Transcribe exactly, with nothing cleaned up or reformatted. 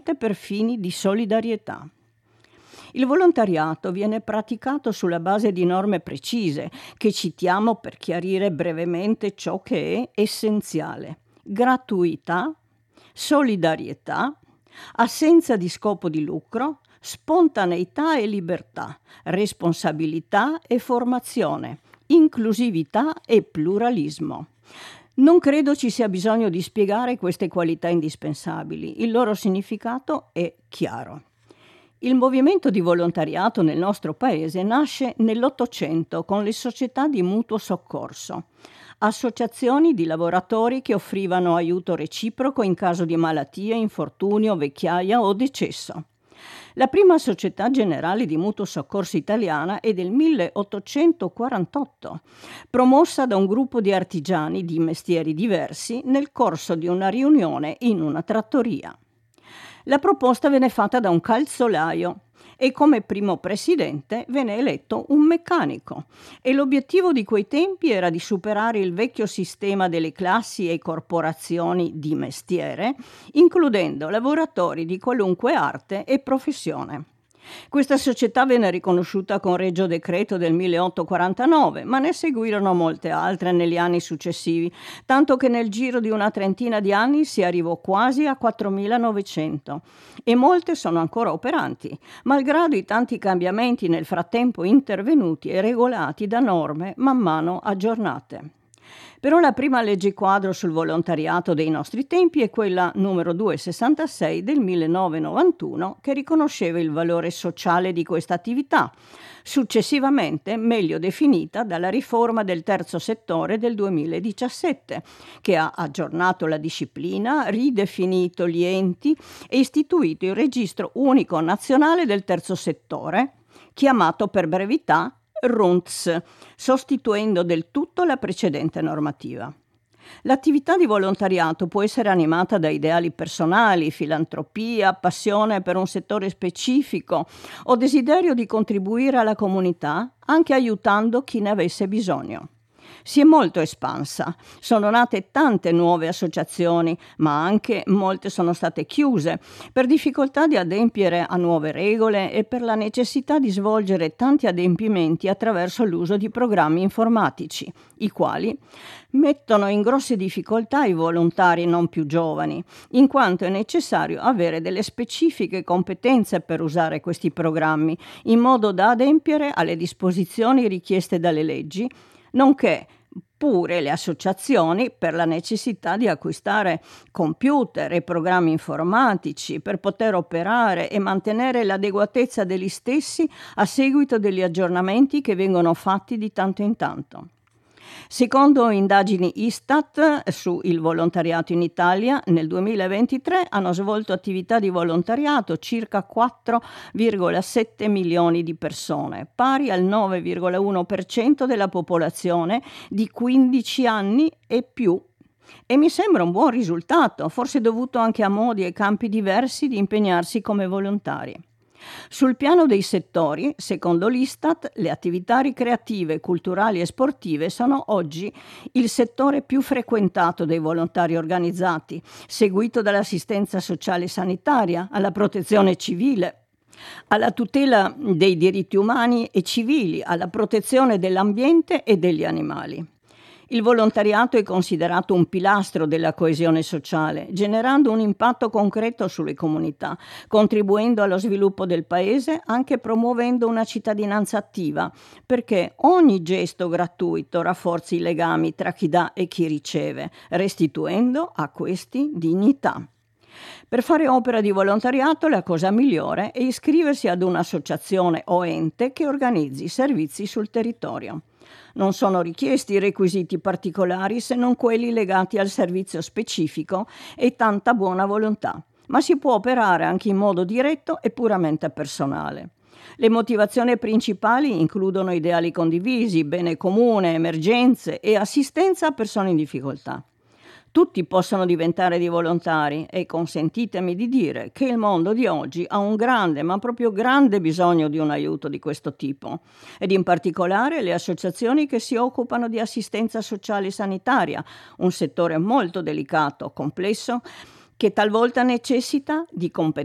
volte per fini di solidarietà. Il volontariato viene praticato sulla base di norme precise, che citiamo per chiarire brevemente ciò che è essenziale: gratuità, solidarietà, assenza di scopo di lucro, spontaneità e libertà, responsabilità e formazione, inclusività e pluralismo. Non credo ci sia bisogno di spiegare queste qualità indispensabili, il loro significato è chiaro. Il movimento di volontariato nel nostro paese nasce nell'Ottocento con le società di mutuo soccorso, associazioni di lavoratori che offrivano aiuto reciproco in caso di malattia, infortunio, vecchiaia o decesso. La prima società generale di mutuo soccorso italiana è del milleottocentoquarantotto, promossa da un gruppo di artigiani di mestieri diversi nel corso di una riunione in una trattoria. La proposta venne fatta da un calzolaio e come primo presidente venne eletto un meccanico, e l'obiettivo di quei tempi era di superare il vecchio sistema delle classi e corporazioni di mestiere, includendo lavoratori di qualunque arte e professione. Questa società venne riconosciuta con regio decreto del milleottocentoquarantanove, ma ne seguirono molte altre negli anni successivi, tanto che nel giro di una trentina di anni si arrivò quasi a quattromilanovecento, e molte sono ancora operanti, malgrado i tanti cambiamenti nel frattempo intervenuti e regolati da norme man mano aggiornate. Però la prima legge quadro sul volontariato dei nostri tempi è quella numero duecentosessantasei del millenovecentonovantuno, che riconosceva il valore sociale di questa attività, successivamente meglio definita dalla riforma del terzo settore del duemiladiciassette, che ha aggiornato la disciplina, ridefinito gli enti e istituito il registro unico nazionale del terzo settore, chiamato per brevità R U N T S, sostituendo del tutto la precedente normativa. L'attività di volontariato può essere animata da ideali personali, filantropia, passione per un settore specifico o desiderio di contribuire alla comunità, anche aiutando chi ne avesse bisogno. Si è molto espansa, sono nate tante nuove associazioni, ma anche molte sono state chiuse per difficoltà di adempiere a nuove regole e per la necessità di svolgere tanti adempimenti attraverso l'uso di programmi informatici, i quali mettono in grosse difficoltà i volontari non più giovani, in quanto è necessario avere delle specifiche competenze per usare questi programmi, in modo da adempiere alle disposizioni richieste dalle leggi, nonché pure le associazioni per la necessità di acquistare computer e programmi informatici per poter operare e mantenere l'adeguatezza degli stessi a seguito degli aggiornamenti che vengono fatti di tanto in tanto. Secondo indagini Istat su il volontariato in Italia, nel duemilaventitré hanno svolto attività di volontariato circa quattro virgola sette milioni di persone, pari al nove virgola uno per cento della popolazione di quindici anni e più. E mi sembra un buon risultato, forse dovuto anche a modi e campi diversi di impegnarsi come volontari. Sul piano dei settori, secondo l'Istat, le attività ricreative, culturali e sportive sono oggi il settore più frequentato dei volontari organizzati, seguito dall'assistenza sociale e sanitaria, alla protezione civile, alla tutela dei diritti umani e civili, alla protezione dell'ambiente e degli animali. Il volontariato è considerato un pilastro della coesione sociale, generando un impatto concreto sulle comunità, contribuendo allo sviluppo del paese, anche promuovendo una cittadinanza attiva, perché ogni gesto gratuito rafforza i legami tra chi dà e chi riceve, restituendo a questi dignità. Per fare opera di volontariato la cosa migliore è iscriversi ad un'associazione o ente che organizzi servizi sul territorio. Non sono richiesti requisiti particolari se non quelli legati al servizio specifico e tanta buona volontà, ma si può operare anche in modo diretto e puramente personale. Le motivazioni principali includono ideali condivisi, bene comune, emergenze e assistenza a persone in difficoltà. Tutti possono diventare dei volontari e consentitemi di dire che il mondo di oggi ha un grande, ma proprio grande bisogno di un aiuto di questo tipo, ed in particolare le associazioni che si occupano di assistenza sociale e sanitaria, un settore molto delicato, complesso, che talvolta necessita di competenze